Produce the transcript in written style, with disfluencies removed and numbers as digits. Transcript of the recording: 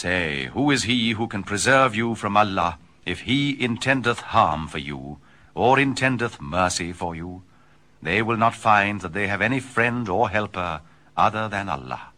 Say, who is he who can preserve you from Allah, if he intendeth harm for you, or intendeth mercy for you? They will not find that they have any friend or helper other than Allah.